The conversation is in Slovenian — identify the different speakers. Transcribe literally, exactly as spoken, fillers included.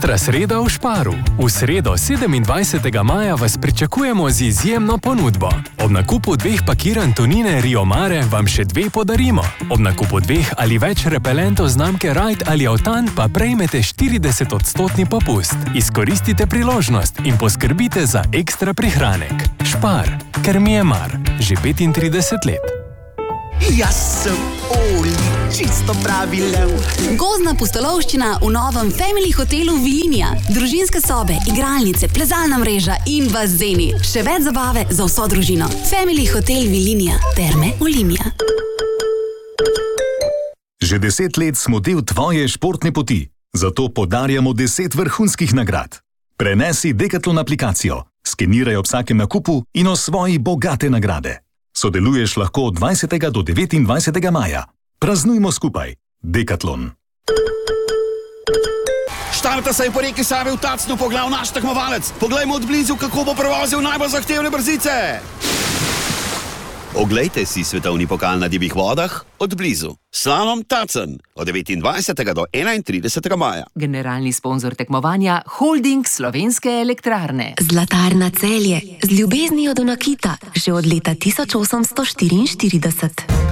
Speaker 1: Ekstra sreda v Sparu. V sredo sedemindvajsetega maja vas pričakujemo z izjemno ponudbo. Ob nakupu dveh pakiranj tunine Rio Mare vam še dve podarimo. Ob nakupu dveh ali več repelentov znamke Ride ali Autan pa prejmete štirideset odstotni popust. Izkoristite priložnost in poskrbite za ekstra prihranek. Spar, ker mi je mar. Že petintrideset let.
Speaker 2: Jaz sem Oli, čisto pravi lev.
Speaker 3: Gozdna pustolovščina v novem Family hotelu Vilinija. Družinske sobe, igralnice, plezalna mreža in bazeni. Še več zabave za vso družino. Family hotel Vilinija. Terme Olimia.
Speaker 4: Že deset let smo del tvoje športne poti, zato podarjamo deset vrhunskih nagrad. Prenesi Decathlon aplikacijo, skeniraj ob vsakem nakupu in osvoji bogate nagrade. Sodeluješ lahko od dvajsetega do devetindvajsetega maja. Praznujmo skupaj. Decathlon.
Speaker 5: Štarta se je po reki Savi v Tacnu pogledal naš tekmovalec. Poglejmo od blizu, kako bo prevozil najbolj zahtevne brzice. Oglejte si svetovni pokal na divjih vodah od blizu. Slalom Tacen od devetindvajsetega do enaintridesetega maja.
Speaker 6: Generalni sponzor tekmovanja Holding Slovenske elektrarne.
Speaker 7: Zlatarna Celje. Z ljubeznijo do nakita. Že od leta tisoč osemsto štiriinštirideset.